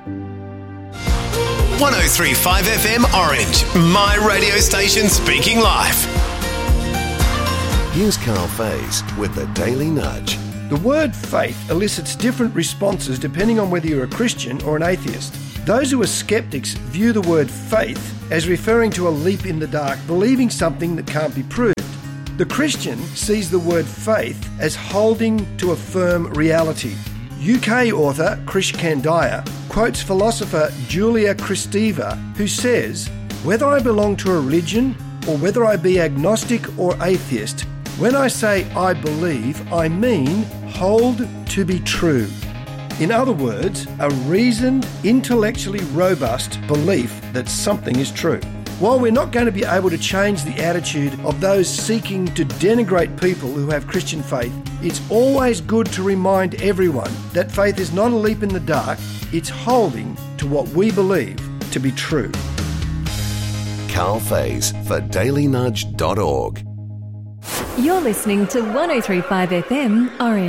103.5 FM Orange, my radio station speaking live. Here's Carl Faze with the Daily Nudge. The word faith elicits different responses depending on whether you're a Christian or an atheist. Those who are skeptics view the word faith as referring to a leap in the dark, believing something that can't be proved. The Christian sees the word faith as holding to a firm reality. UK author Krish Kandiah quotes philosopher Julia Kristeva, who says, "Whether I belong to a religion or whether I be agnostic or atheist, when I say I believe, I mean hold to be true." In other words, a reasoned, intellectually robust belief that something is true. While we're not going to be able to change the attitude of those seeking to denigrate people who have Christian faith, it's always good to remind everyone that faith is not a leap in the dark, it's holding to what we believe to be true. Carl Faze for dailynudge.org. You're listening to 103.5 FM Orange.